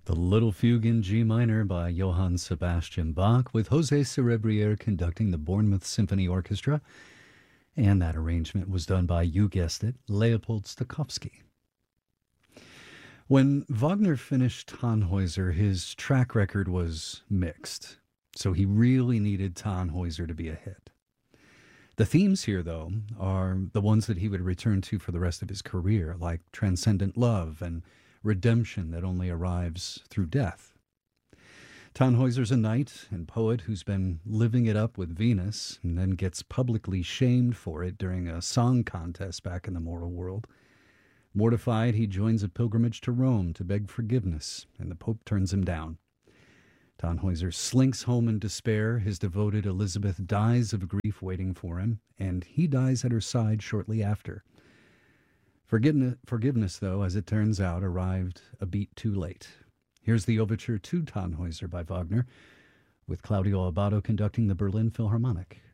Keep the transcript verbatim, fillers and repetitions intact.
The Little Fugue in G minor by Johann Sebastian Bach, with Jose Cerebriere conducting the Bournemouth Symphony Orchestra. And that arrangement was done by, you guessed it, Leopold Stokowski. When Wagner finished Tannhäuser, his track record was mixed, so he really needed Tannhäuser to be a hit. The themes here, though, are the ones that he would return to for the rest of his career, like transcendent love and redemption that only arrives through death. Tannhäuser's a knight and poet who's been living it up with Venus and then gets publicly shamed for it during a song contest back in the mortal world. Mortified, he joins a pilgrimage to Rome to beg forgiveness, and the Pope turns him down. Tannhäuser slinks home in despair. His devoted Elizabeth dies of grief waiting for him, and he dies at her side shortly after. Forgiveness, forgiveness, though, as it turns out, arrived a beat too late. Here's the overture to Tannhäuser by Wagner, with Claudio Abbado conducting the Berlin Philharmonic.